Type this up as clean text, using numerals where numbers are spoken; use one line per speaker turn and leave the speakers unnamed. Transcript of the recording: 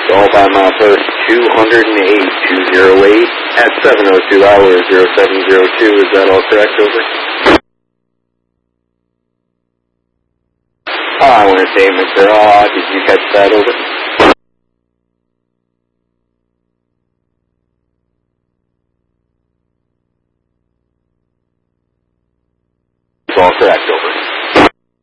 All by mile first 208 at 7:02 hours 0702. Is that all correct? Over. I want to say, Mr. Aw, did you catch that? Over. It's all correct. Over.